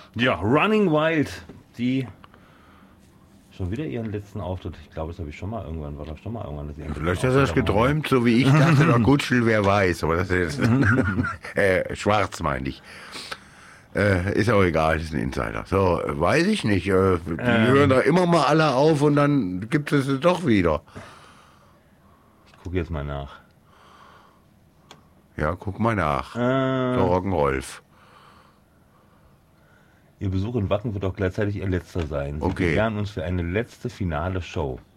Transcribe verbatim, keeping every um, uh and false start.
Ja, Running Wild, die schon wieder ihren letzten Auftritt. Ich glaube, das habe ich schon mal irgendwann, war das schon mal irgendwann. Dass sie ihren Vielleicht letzten hast du das Auftritt haben. geträumt, so wie ich dachte, der Gutschel, wer weiß. Aber das ist äh, schwarz, meine ich. Äh, ist auch egal, das ist ein Insider. So, äh, weiß ich nicht. Äh, die Ähm. hören da immer mal alle auf und dann gibt es es doch wieder. Ich gucke jetzt mal nach. Ja, guck mal nach. Äh, Der Rock'n'Rolf. Ihr Besuch in Wacken wird auch gleichzeitig ihr letzter sein. Sie Okay. bewerben uns für eine letzte finale Show.